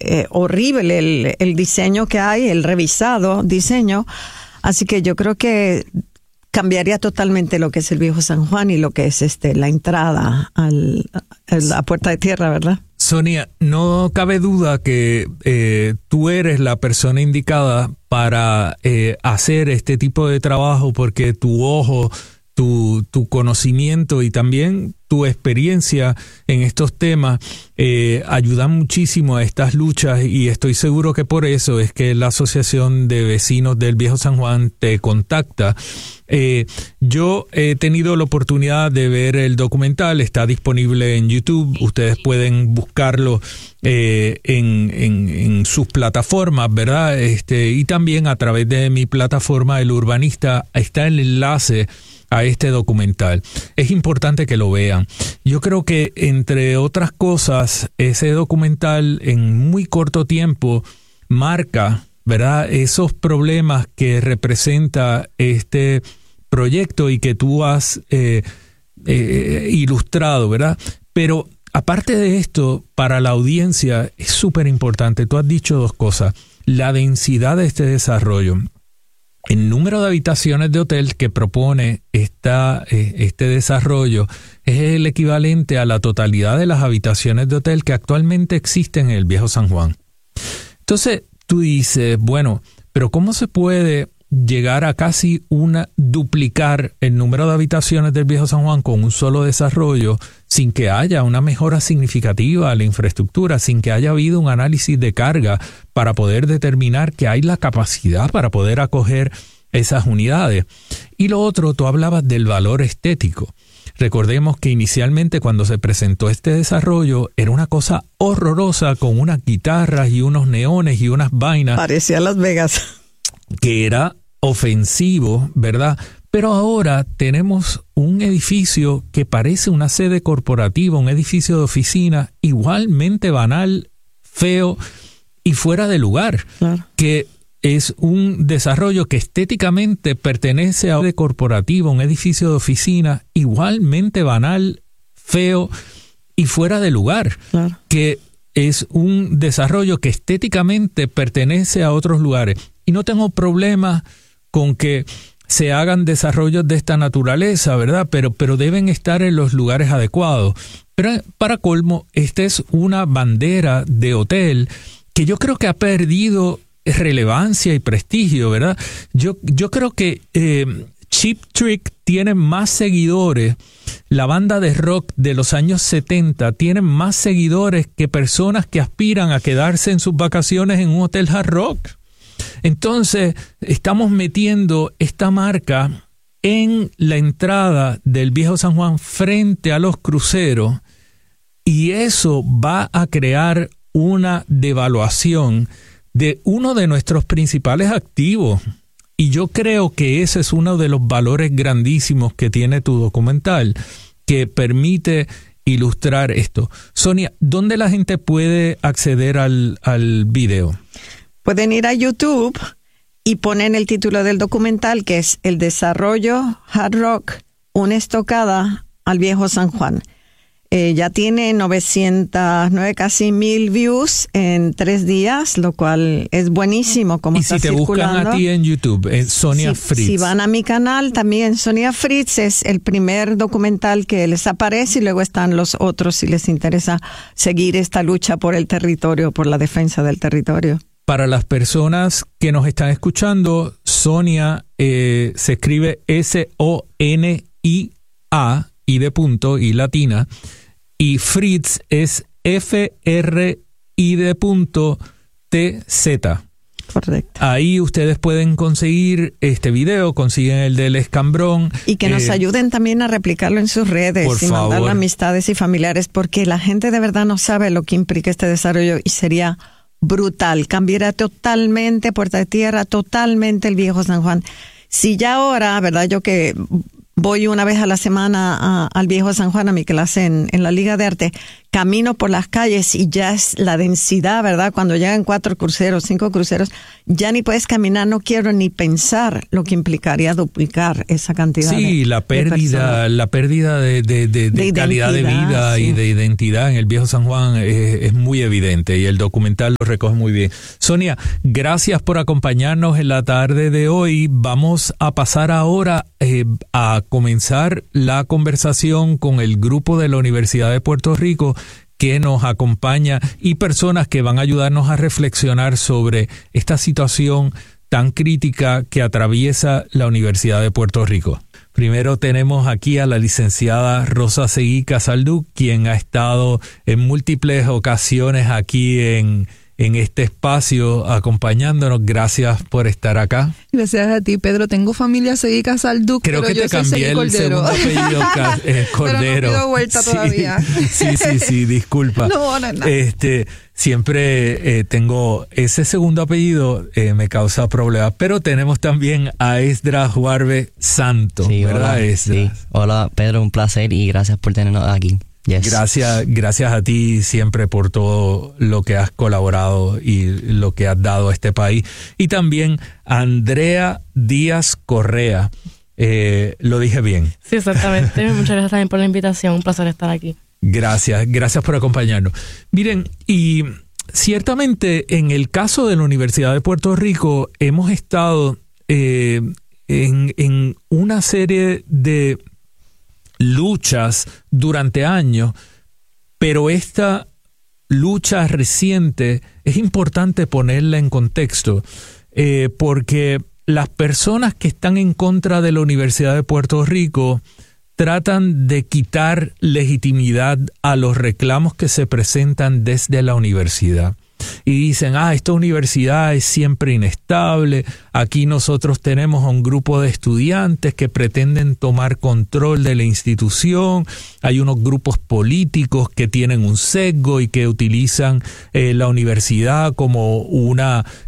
horrible el diseño que hay, el revisado diseño. Así que yo creo que cambiaría totalmente lo que es el Viejo San Juan y lo que es la entrada a la Puerta de Tierra, ¿verdad? Sonia, no cabe duda que tú eres la persona indicada para hacer este tipo de trabajo, porque tu ojo, tu conocimiento y también tu experiencia en estos temas ayudan muchísimo a estas luchas, y estoy seguro que por eso es que la Asociación de Vecinos del Viejo San Juan te contacta. Yo he tenido la oportunidad de ver el documental, está disponible en YouTube, ustedes pueden buscarlo en sus plataformas, ¿verdad? Y también a través de mi plataforma El Urbanista está el enlace a este documental. Es importante que lo vean. Yo creo que, entre otras cosas, ese documental en muy corto tiempo marca, ¿verdad?, esos problemas que representa este proyecto y que tú has ilustrado, ¿verdad? Pero aparte de esto, para la audiencia es súper importante. Tú has dicho dos cosas: la densidad de este desarrollo. El número de habitaciones de hotel que propone este desarrollo es el equivalente a la totalidad de las habitaciones de hotel que actualmente existen en el Viejo San Juan. Entonces tú dices, bueno, pero ¿cómo se puede llegar a casi duplicar el número de habitaciones del Viejo San Juan con un solo desarrollo sin que haya una mejora significativa a la infraestructura, sin que haya habido un análisis de carga para poder determinar que hay la capacidad para poder acoger esas unidades? Y lo otro, tú hablabas del valor estético. Recordemos que inicialmente, cuando se presentó este desarrollo, era una cosa horrorosa, con unas guitarras y unos neones y unas vainas. Parecía Las Vegas. Que era ofensivo, ¿verdad? Pero ahora tenemos un edificio que parece una sede corporativa, un edificio de oficina igualmente banal, feo y fuera de lugar. Claro. Que es un desarrollo que estéticamente pertenece a una sede corporativa, un edificio de oficina igualmente banal, feo y fuera de lugar. Claro. Que es un desarrollo que estéticamente pertenece a otros lugares. Y no tengo problema con que se hagan desarrollos de esta naturaleza, ¿verdad? Pero deben estar en los lugares adecuados. Pero para colmo, esta es una bandera de hotel que yo creo que ha perdido relevancia y prestigio, ¿verdad? Yo creo que Cheap Trick tiene más seguidores. La banda de rock de los años 70 tiene más seguidores que personas que aspiran a quedarse en sus vacaciones en un hotel Hard Rock. Entonces, estamos metiendo esta marca en la entrada del Viejo San Juan frente a los cruceros, y eso va a crear una devaluación de uno de nuestros principales activos. Y yo creo que ese es uno de los valores grandísimos que tiene tu documental, que permite ilustrar esto. Sonia, ¿dónde la gente puede acceder al video? Pueden ir a YouTube y ponen el título del documental, que es El desarrollo Hard Rock, una estocada al Viejo San Juan. Ya tiene 909, casi 1000 views en 3 días, lo cual es buenísimo. Como está circulando. Y si te buscan a ti en YouTube, en Sonia Fritz. Si van a mi canal, también Sonia Fritz es el primer documental que les aparece, y luego están los otros si les interesa seguir esta lucha por el territorio, por la defensa del territorio. Para las personas que nos están escuchando, Sonia se escribe Sonia, I de punto, y latina, y Fritz es FRI de punto TZ. Correcto. Ahí ustedes pueden conseguir este video, consiguen el del escambrón. Y que nos ayuden también a replicarlo en sus redes y mandarlo a amistades y familiares, porque la gente de verdad no sabe lo que implica este desarrollo, y sería brutal. Cambiará totalmente Puerta de Tierra, totalmente el Viejo San Juan. Si ya ahora, ¿verdad? Yo que voy una vez a la semana al Viejo San Juan a mi clase en la Liga de Arte. Camino por las calles y ya es la densidad, ¿verdad? Cuando llegan 4 cruceros, 5 cruceros, ya ni puedes caminar, no quiero ni pensar lo que implicaría duplicar esa cantidad. Sí, la pérdida de calidad de vida, sí, y de identidad en el Viejo San Juan es muy evidente y el documental lo recoge muy bien. Sonia, gracias por acompañarnos en la tarde de hoy. Vamos a pasar ahora a comenzar la conversación con el grupo de la Universidad de Puerto Rico que nos acompaña y personas que van a ayudarnos a reflexionar sobre esta situación tan crítica que atraviesa la Universidad de Puerto Rico. Primero tenemos aquí a la licenciada Rosa Seguí Casaldú, quien ha estado en múltiples ocasiones aquí en este espacio acompañándonos. Gracias por estar acá. Gracias a ti, Pedro. Tengo familia Seguí Casaldú, creo pero que yo te soy cambié el segundo apellido Cordero. Pero no pido vuelta todavía. Sí, disculpa. No. Siempre tengo ese segundo apellido, me causa problemas, pero tenemos también a Esdras Juarbe Santo, sí, ¿verdad, hola, Esdras? Sí. Hola, Pedro, un placer y gracias por tenernos aquí. Yes. Gracias a ti siempre por todo lo que has colaborado y lo que has dado a este país. Y también Andrea Díaz Correa. ¿Lo dije bien? Sí, exactamente. Muchas gracias también por la invitación. Un placer estar aquí. Gracias por acompañarnos. Miren, y ciertamente en el caso de la Universidad de Puerto Rico hemos estado en una serie de luchas durante años, pero esta lucha reciente es importante ponerla en contexto, porque las personas que están en contra de la Universidad de Puerto Rico tratan de quitar legitimidad a los reclamos que se presentan desde la universidad. Y dicen, esta universidad es siempre inestable, aquí nosotros tenemos a un grupo de estudiantes que pretenden tomar control de la institución, hay unos grupos políticos que tienen un sesgo y que utilizan la universidad como un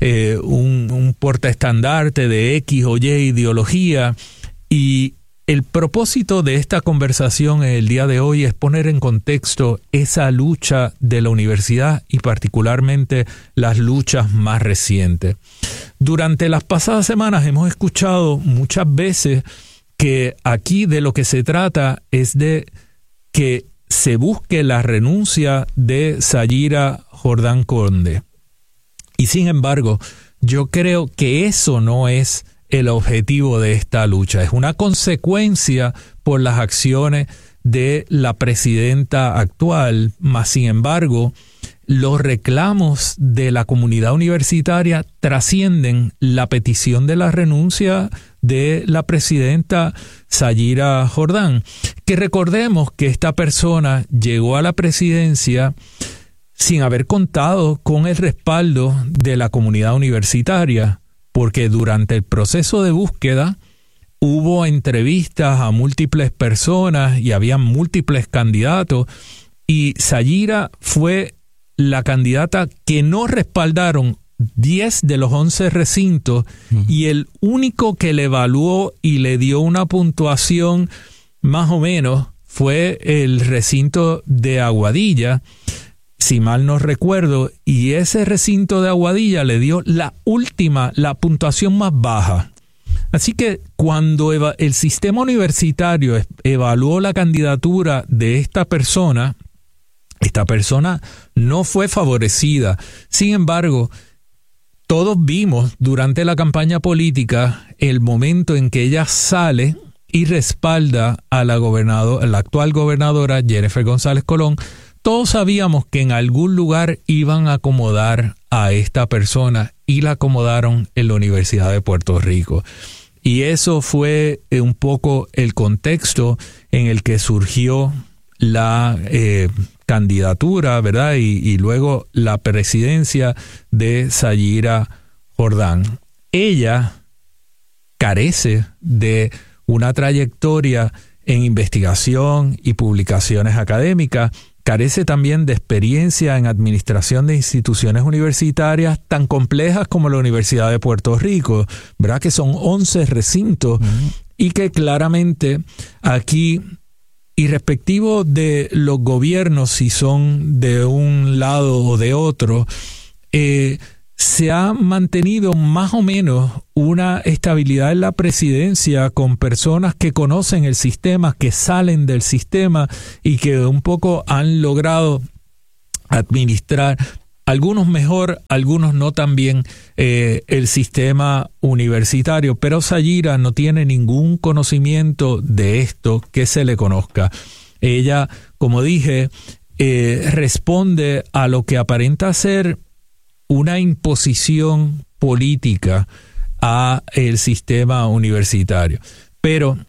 portaestandarte de X o Y ideología. Y el propósito de esta conversación el día de hoy es poner en contexto esa lucha de la universidad y particularmente las luchas más recientes. Durante las pasadas semanas hemos escuchado muchas veces que aquí de lo que se trata es de que se busque la renuncia de Sayira Jordán Conde. Y sin embargo, yo creo que eso no es el objetivo de esta lucha. Es una consecuencia por las acciones de la presidenta actual, mas sin embargo, los reclamos de la comunidad universitaria trascienden la petición de la renuncia de la presidenta Sayira Jordán, que recordemos que esta persona llegó a la presidencia sin haber contado con el respaldo de la comunidad universitaria, porque durante el proceso de búsqueda hubo entrevistas a múltiples personas y había múltiples candidatos y Sayira fue la candidata que no respaldaron 10 de los 11 recintos y el único que le evaluó y le dio una puntuación más o menos fue el recinto de Aguadilla, si mal no recuerdo, y ese recinto de Aguadilla le dio la puntuación más baja. Así que cuando el sistema universitario evaluó la candidatura de esta persona no fue favorecida. Sin embargo, todos vimos durante la campaña política el momento en que ella sale y respalda a la actual gobernadora Jennifer González Colón. Todos sabíamos que en algún lugar iban a acomodar a esta persona y la acomodaron en la Universidad de Puerto Rico. Y eso fue un poco el contexto en el que surgió la candidatura, ¿verdad? Y luego la presidencia de Sayira Jordán. Ella carece de una trayectoria en investigación y publicaciones académicas, carece también de experiencia en administración de instituciones universitarias tan complejas como la Universidad de Puerto Rico, ¿verdad? Que son 11 recintos y que claramente aquí, irrespectivo de los gobiernos, si son de un lado o de otro, se ha mantenido más o menos una estabilidad en la presidencia con personas que conocen el sistema, que salen del sistema y que un poco han logrado administrar, algunos mejor, algunos no tan bien, el sistema universitario. Pero Sayira no tiene ningún conocimiento de esto que se le conozca. Ella, como dije, responde a lo que aparenta ser una imposición política a el sistema universitario. Pero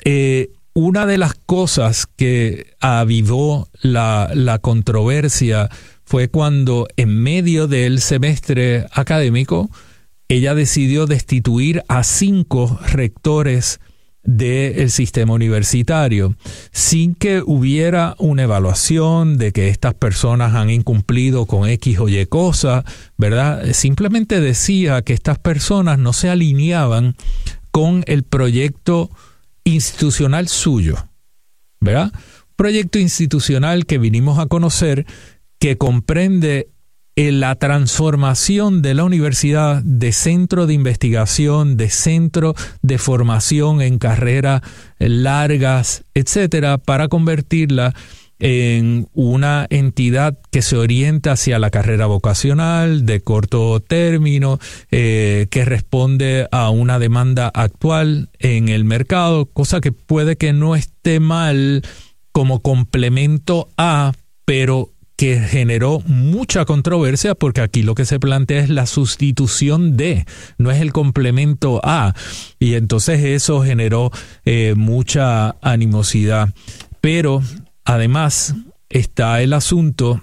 una de las cosas que avivó la controversia fue cuando en medio del semestre académico ella decidió destituir a 5 rectores del sistema universitario sin que hubiera una evaluación de que estas personas han incumplido con X o Y cosa, ¿verdad? Simplemente decía que estas personas no se alineaban con el proyecto institucional suyo, ¿verdad? Proyecto institucional que vinimos a conocer, que comprende la transformación de la universidad de centro de investigación, de centro de formación en carreras largas, etcétera, para convertirla en una entidad que se orienta hacia la carrera vocacional de corto término, que responde a una demanda actual en el mercado, cosa que puede que no esté mal como complemento a, pero que generó mucha controversia porque aquí lo que se plantea es la sustitución de, no es el complemento a, y entonces eso generó mucha animosidad. Pero además está el asunto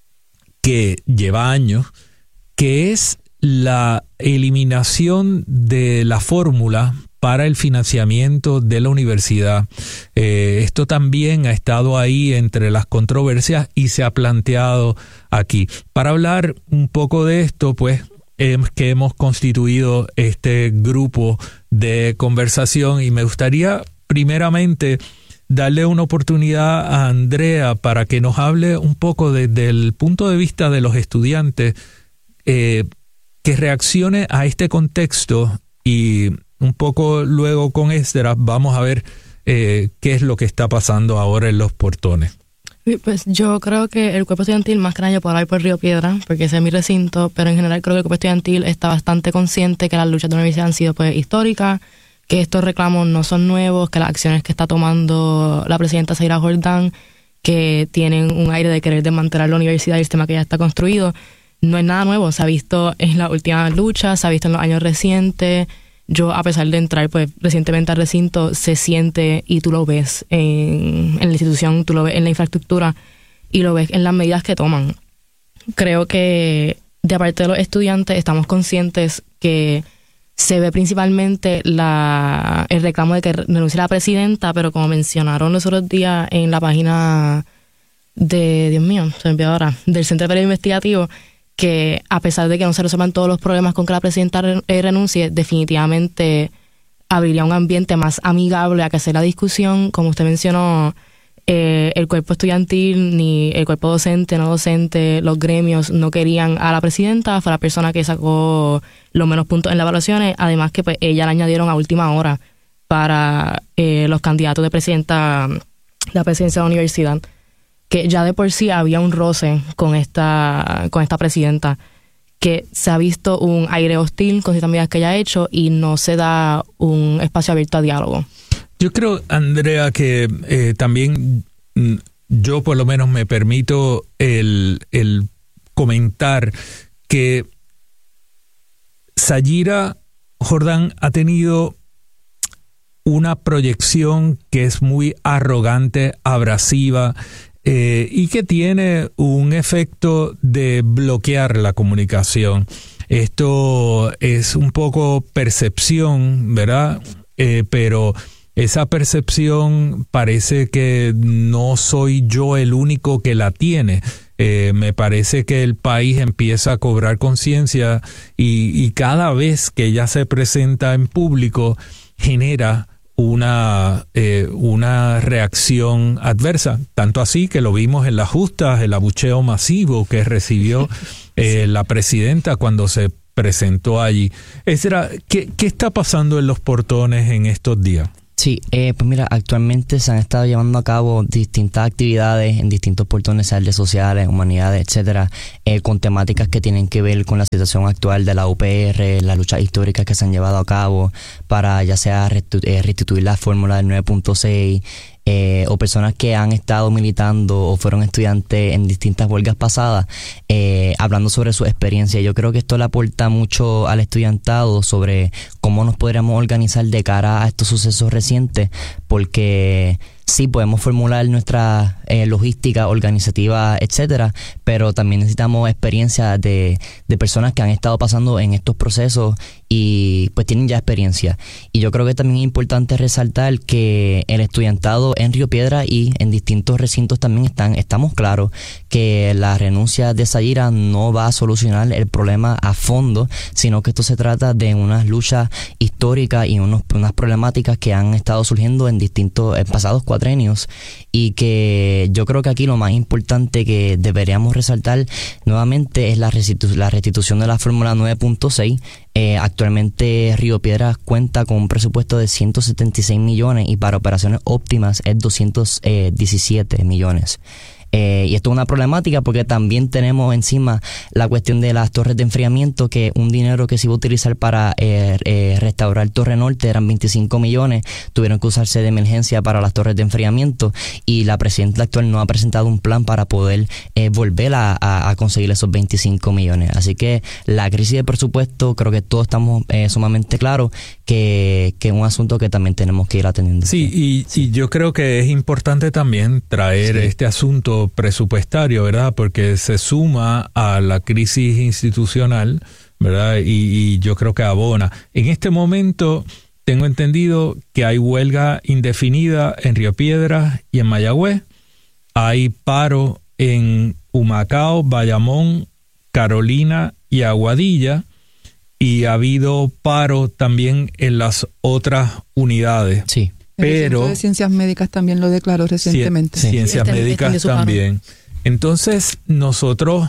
que lleva años, que es la eliminación de la fórmula para el financiamiento de la universidad. Esto también ha estado ahí entre las controversias y se ha planteado aquí. Para hablar un poco de esto, pues, que hemos constituido este grupo de conversación, y me gustaría primeramente darle una oportunidad a Andrea para que nos hable un poco desde el punto de vista de los estudiantes, que reaccione a este contexto, y un poco luego con Esdras vamos a ver qué es lo que está pasando ahora en los portones. Pues yo creo que el cuerpo estudiantil, más que nada yo puedo hablar por Río Piedra, porque ese es mi recinto, pero en general creo que el cuerpo estudiantil está bastante consciente que las luchas de la universidad han sido pues históricas, que estos reclamos no son nuevos, que las acciones que está tomando la presidenta Zaira Jordán, que tienen un aire de querer desmantelar la universidad y el sistema que ya está construido, no es nada nuevo. Se ha visto en las últimas luchas, se ha visto en los años recientes. Yo, a pesar de entrar pues recientemente al recinto, se siente y tú lo ves en la institución, tú lo ves en la infraestructura y lo ves en las medidas que toman. Creo que de parte de los estudiantes estamos conscientes que se ve principalmente el reclamo de que renuncie la presidenta, pero como mencionaron los otros días en la página de, Dios mío, se me olvidó ahora, del Centro de Periodismo Investigativo, que a pesar de que no se resuelvan todos los problemas con que la presidenta renuncie, definitivamente abriría un ambiente más amigable a que sea la discusión. Como usted mencionó, el cuerpo estudiantil, ni el cuerpo docente, no docente, los gremios no querían a la presidenta, fue la persona que sacó los menos puntos en las evaluaciones, además que pues ella la añadieron a última hora para los candidatos de presidenta, la presidencia de la universidad, que ya de por sí había un roce con esta presidenta, que se ha visto un aire hostil con ciertas medidas que ella ha hecho y no se da un espacio abierto a diálogo. Yo creo, Andrea, que también yo por lo menos me permito el comentar que Sayira Jordán ha tenido una proyección que es muy arrogante, abrasiva, y que tiene un efecto de bloquear la comunicación. Esto es un poco percepción, ¿verdad? Pero esa percepción parece que no soy yo el único que la tiene. Me parece que el país empieza a cobrar conciencia y cada vez que ella se presenta en público genera una reacción adversa, tanto así que lo vimos en las justas, el abucheo masivo que recibió la presidenta cuando se presentó allí. ¿Qué está pasando en los portones en estos días? Sí, pues mira, actualmente se han estado llevando a cabo distintas actividades en distintos portones, áreas sociales, humanidades, etcétera, con temáticas que tienen que ver con la situación actual de la UPR, las luchas históricas que se han llevado a cabo para ya sea restituir la fórmula del 9.6, o personas que han estado militando o fueron estudiantes en distintas huelgas pasadas, hablando sobre su experiencia. Yo creo que esto le aporta mucho al estudiantado sobre cómo nos podríamos organizar de cara a estos sucesos recientes, porque sí podemos formular nuestra logística organizativa, etcétera, pero también necesitamos experiencia de personas que han estado pasando en estos procesos y pues tienen ya experiencia. Y yo creo que también es importante resaltar que el estudiantado en Río Piedras y en distintos recintos también estamos claros que la renuncia de Sayira no va a solucionar el problema a fondo, sino que esto se trata de unas luchas históricas y unas problemáticas que han estado surgiendo en pasados cuatrenios, y que yo creo que aquí lo más importante que deberíamos resaltar nuevamente es la restitución de la fórmula 9.6. Actualmente Río Piedras cuenta con un presupuesto de 176 millones y para operaciones óptimas es 217 millones. Y esto es una problemática porque también tenemos encima la cuestión de las torres de enfriamiento, que un dinero que se iba a utilizar para restaurar Torre Norte eran 25 millones, tuvieron que usarse de emergencia para las torres de enfriamiento, y la presidenta actual no ha presentado un plan para poder volver a conseguir esos 25 millones. Así que la crisis de presupuesto, creo que todos estamos sumamente claros que es un asunto que también tenemos que ir atendiendo. Sí, y yo creo que es importante también traer este asunto presupuestario, ¿verdad? Porque se suma a la crisis institucional, ¿verdad? Y yo creo que abona. En este momento tengo entendido que hay huelga indefinida en Río Piedras y en Mayagüez. Hay paro en Humacao, Bayamón, Carolina y Aguadilla. Y ha habido paro también en las otras unidades. Sí. Pero el Centro de Ciencias Médicas también lo declaró recientemente. Ciencias médicas también. Entonces, nosotros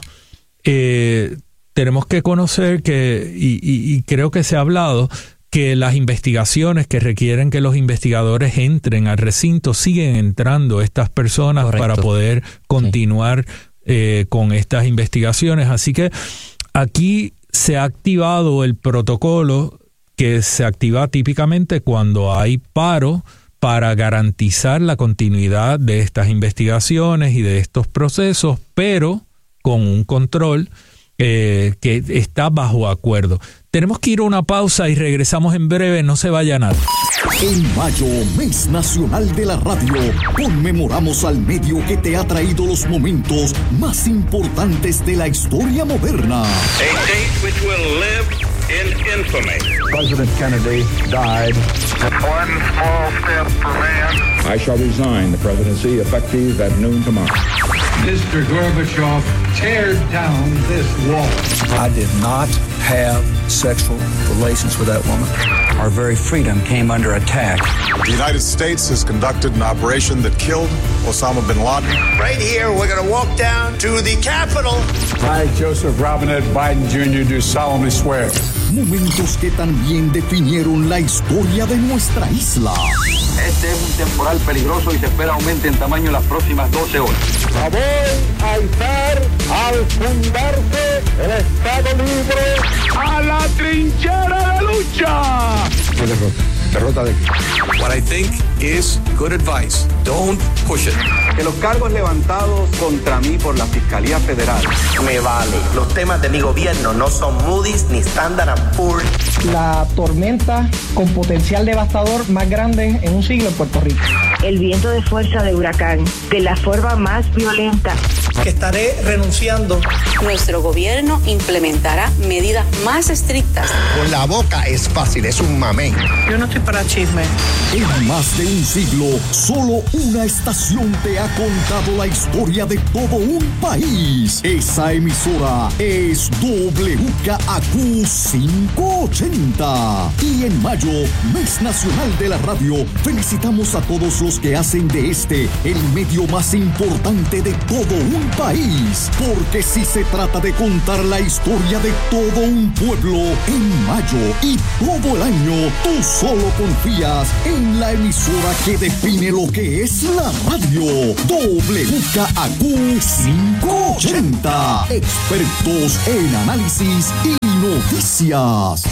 tenemos que conocer y creo que se ha hablado que las investigaciones que requieren que los investigadores entren al recinto, siguen entrando estas personas. Correcto. Para poder continuar con estas investigaciones. Así que aquí se ha activado el protocolo que se activa típicamente cuando hay paro, para garantizar la continuidad de estas investigaciones y de estos procesos, pero con un control que está bajo acuerdo. Tenemos que ir a una pausa y regresamos en breve, no se vaya nada. En mayo, mes nacional de la radio, conmemoramos al medio que te ha traído los momentos más importantes de la historia moderna. A date which will live in infamy. President Kennedy died. One small step for man. I shall resign the presidency effective at noon tomorrow. Mr. Gorbachev, tear down this wall. I did not have sexual relations with that woman. Our very freedom came under attack. The United States has conducted an operation that killed Osama bin Laden. Right here, we're going to walk down to the Capitol. I, Joseph Robinette Biden Jr., do solemnly swear. Momentos que también definieron la historia de nuestra isla. Este es un temporal peligroso y se espera aumente en tamaño en las próximas 12 horas. La voy a izar al fundarse el Estado Libre a la trinchera de lucha. Fue derrota. ¿Derrota de qué? What I think is good advice. Don't push it. Que los cargos levantados contra mí por la Fiscalía Federal. Me vale. Los temas de mi gobierno no son Moody's ni Standard & Poor's. La tormenta con potencial devastador más grande en un siglo en Puerto Rico. el viento de fuerza de huracán de la forma más violenta. Que estaré renunciando. Nuestro gobierno implementará medidas más estrictas. Con la boca es fácil, es un mamey. Yo no estoy para chisme. En más de un siglo, solo una estación te ha contado la historia de todo un país. Esa emisora es WKAQ 580. Y en mayo, Mes Nacional de la Radio, felicitamos a todos los que hacen de este el medio más importante de todo un país. Porque si se trata de contar la historia de todo un pueblo, en mayo y todo el año, tú solo confías en la emisora que define lo que es la radio. WKAQ 580. Expertos en análisis y noticias.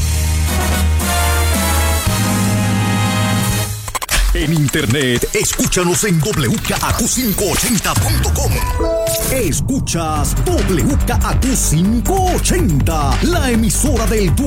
En internet, escúchanos en WKAQ580.com. Escuchas WKAQ580, la emisora del